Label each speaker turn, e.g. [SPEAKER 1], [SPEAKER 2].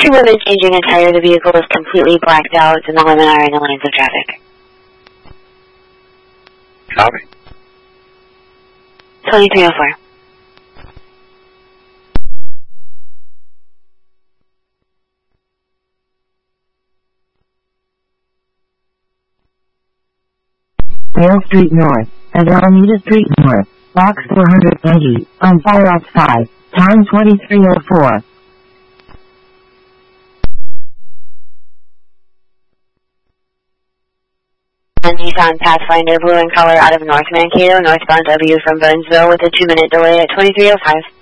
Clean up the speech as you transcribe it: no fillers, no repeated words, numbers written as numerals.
[SPEAKER 1] Two women changing a tire. The vehicle is completely blacked out, and the women are in the lanes of traffic.
[SPEAKER 2] Copy.
[SPEAKER 1] 2304.
[SPEAKER 3] Dale Street North, and Alameda Street North, box 480, on Fire Ops 5, time 2304.
[SPEAKER 1] Nissan Pathfinder blue in color out of North Mankato, northbound W from Burnsville with a 2-minute delay at 2305.